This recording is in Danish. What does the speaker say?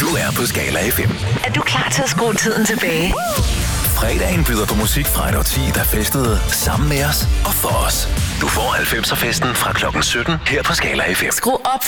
Du er på Skala FM. Er du klar til at skrue tiden tilbage? Fredagen byder på musik fra et årti, der festede sammen med os og for os. Du får 90'er festen fra klokken 17 her på Skala FM. Skru op